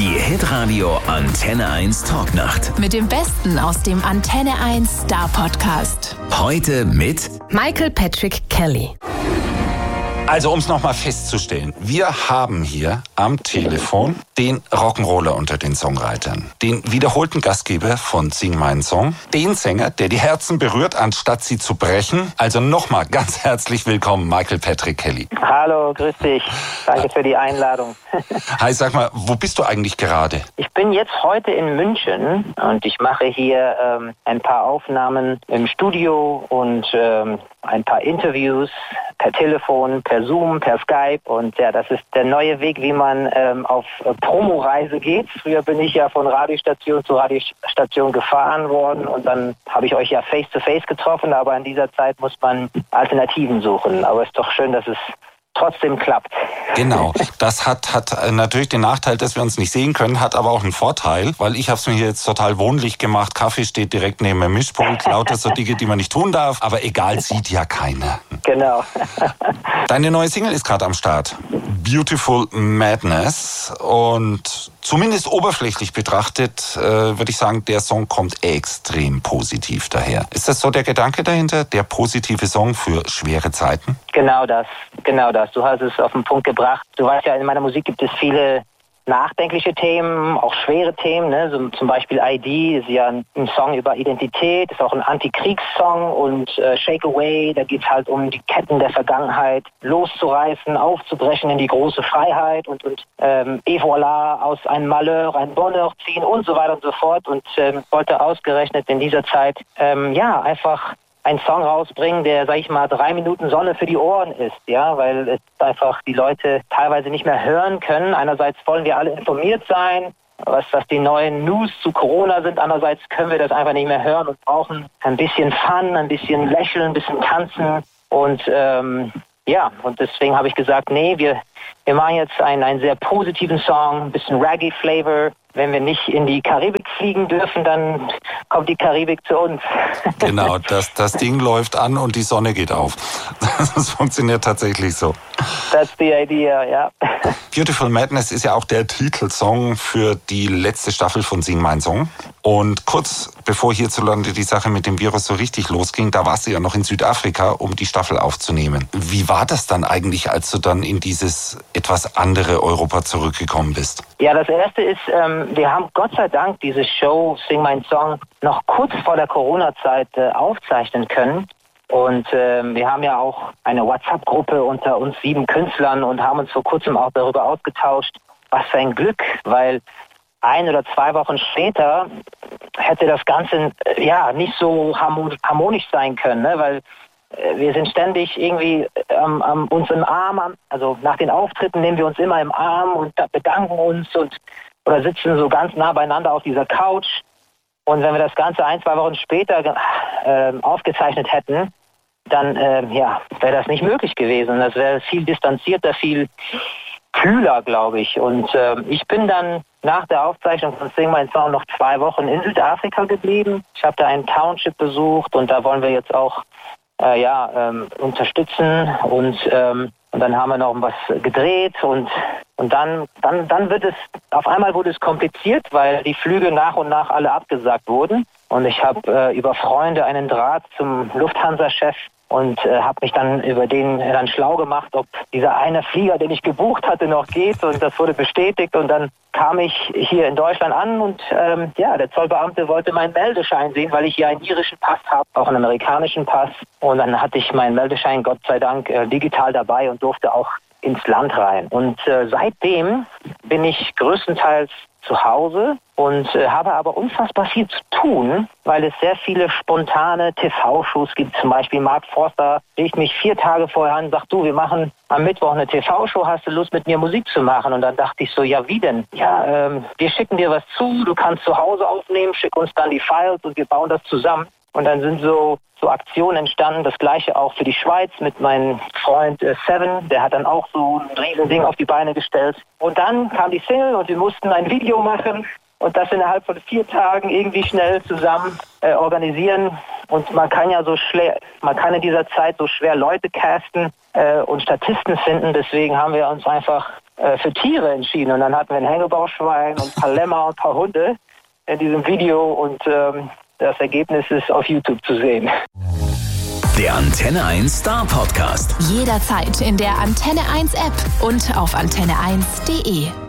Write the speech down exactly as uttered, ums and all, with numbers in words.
Die Hitradio Antenne eins Talknacht. Mit dem Besten aus dem Antenne eins Star Podcast. Heute mit Michael Patrick Kelly. Also, um es nochmal festzustellen, wir haben hier am Telefon den Rock'n'Roller unter den Songwritern, den wiederholten Gastgeber von Sing meinen Song, den Sänger, der die Herzen berührt, anstatt sie zu brechen. Also nochmal ganz herzlich willkommen, Michael Patrick Kelly. Hallo, grüß dich. Danke für die Einladung. Hi, sag mal, wo bist du eigentlich gerade? Ich bin jetzt heute in München und ich mache hier ähm, ein paar Aufnahmen im Studio und ähm, ein paar Interviews per Telefon, per Zoom, per Skype. Und ja, das ist der neue Weg, wie man ähm, auf äh, Promoreise geht. Früher bin ich ja von Radiostation zu Radiostation gefahren worden und dann habe ich euch ja face-to-face getroffen, aber in dieser Zeit muss man Alternativen suchen. Aber es ist doch schön, dass es trotzdem klappt. Genau, das hat, hat natürlich den Nachteil, dass wir uns nicht sehen können, hat aber auch einen Vorteil, weil ich habe es mir hier jetzt total wohnlich gemacht. Kaffee steht direkt neben dem Mischpult, lauter so Dinge, die man nicht tun darf, aber egal, sieht ja keiner. Genau. Deine neue Single ist gerade am Start. Beautiful Madness. Und zumindest oberflächlich betrachtet, äh, würde ich sagen, der Song kommt extrem positiv daher. Ist das so der Gedanke dahinter, der positive Song für schwere Zeiten? Genau das, genau das. Du hast es auf den Punkt gebracht. Du weißt ja, in meiner Musik gibt es viele nachdenkliche Themen, auch schwere Themen, ne? So zum Beispiel I D ist ja ein, ein Song über Identität, ist auch ein Antikriegssong und äh, Shake Away, da geht es halt um die Ketten der Vergangenheit loszureißen, aufzubrechen in die große Freiheit und, und ähm, et voilà, aus einem Malheur ein Bonheur ziehen und so weiter und so fort und ähm, wollte ausgerechnet in dieser Zeit ähm, ja einfach einen Song rausbringen, der, sag ich mal, drei Minuten Sonne für die Ohren ist, ja, weil es einfach die Leute teilweise nicht mehr hören können. Einerseits wollen wir alle informiert sein, was, was die neuen News zu Corona sind. Andererseits können wir das einfach nicht mehr hören und brauchen ein bisschen Fun, ein bisschen Lächeln, ein bisschen Tanzen und ähm, ja, und deswegen habe ich gesagt, nee, wir, wir machen jetzt einen, einen sehr positiven Song, ein bisschen Reggae-Flavor. Wenn wir nicht in die Karibik fliegen dürfen, dann kommt die Karibik zu uns. Genau, das, das Ding läuft an und die Sonne geht auf. Das funktioniert tatsächlich so. That's the idea, ja. Beautiful Madness ist ja auch der Titelsong für die letzte Staffel von Sing mein Song. Und kurz bevor hierzulande die Sache mit dem Virus so richtig losging, da warst du ja noch in Südafrika, um die Staffel aufzunehmen. Wie war das dann eigentlich, als du dann in dieses etwas andere Europa zurückgekommen bist? Ja, das Erste ist, ähm, wir haben Gott sei Dank diese Show Sing mein Song noch kurz vor der Corona-Zeit äh, aufzeichnen können. Und ähm, wir haben ja auch eine WhatsApp-Gruppe unter uns sieben Künstlern und haben uns vor kurzem auch darüber ausgetauscht, was für ein Glück, weil ein oder zwei Wochen später hätte das Ganze äh, ja nicht so harmonisch sein können, ne? Weil äh, wir sind ständig irgendwie ähm, ähm, uns im Arm, also nach den Auftritten nehmen wir uns immer im Arm und bedanken uns und oder sitzen so ganz nah beieinander auf dieser Couch. Und wenn wir das Ganze ein, zwei Wochen später äh, aufgezeichnet hätten, dann äh, ja, wäre das nicht möglich gewesen. Das wäre viel distanzierter, viel kühler, glaube ich. Und äh, ich bin dann nach der Aufzeichnung von Sing mein Song noch zwei Wochen in Südafrika geblieben. Ich habe da einen Township besucht und da wollen wir jetzt auch äh, ja, ähm, unterstützen. Und, ähm, und dann haben wir noch was gedreht und Und dann, dann, dann wird es, auf einmal wurde es kompliziert, weil die Flüge nach und nach alle abgesagt wurden. Und ich habe äh, über Freunde einen Draht zum Lufthansa-Chef und äh, habe mich dann über den dann schlau gemacht, ob dieser eine Flieger, den ich gebucht hatte, noch geht. Und das wurde bestätigt. Und dann kam ich hier in Deutschland an und ähm, ja, der Zollbeamte wollte meinen Meldeschein sehen, weil ich hier einen irischen Pass habe, auch einen amerikanischen Pass. Und dann hatte ich meinen Meldeschein, Gott sei Dank, äh, digital dabei und durfte auch ins Land rein. Und äh, seitdem bin ich größtenteils zu Hause und äh, habe aber unfassbar viel zu tun, weil es sehr viele spontane T V-Shows gibt. Zum Beispiel Mark Forster rief mich vier Tage vorher an und sagt, du, wir machen am Mittwoch eine T V-Show, hast du Lust, mit mir Musik zu machen? Und dann dachte ich so, ja, wie denn? Ja, ähm, wir schicken dir was zu, du kannst zu Hause aufnehmen, schick uns dann die Files und wir bauen das zusammen. Und dann sind so, so Aktionen entstanden, das gleiche auch für die Schweiz mit meinem Freund äh, Seven, der hat dann auch so ein Riesending auf die Beine gestellt. Und dann kam die Single und wir mussten ein Video machen und das innerhalb von vier Tagen irgendwie schnell zusammen äh, organisieren. Und man kann ja so schwer, man kann in dieser Zeit so schwer Leute casten äh, und Statisten finden, deswegen haben wir uns einfach äh, für Tiere entschieden. Und dann hatten wir ein Hängebauschwein und ein paar Lämmer und ein paar Hunde in diesem Video. Und ähm, das Ergebnis ist auf YouTube zu sehen. Der Antenne eins Star Podcast. Jederzeit in der Antenne eins App und auf antenne eins punkt de.